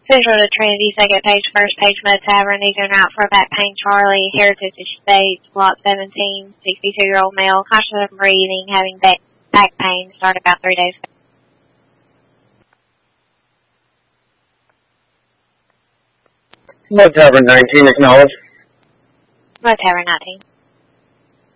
Central to Trinity, second page, first page, Mud Tavern. These are not for back pain. Charlie, Heritage Estates, Lot 17, 62-year-old male, conscious of breathing, having back pain, started about 3 days ago. Mud Tavern 19, acknowledge. Mud Tavern 19.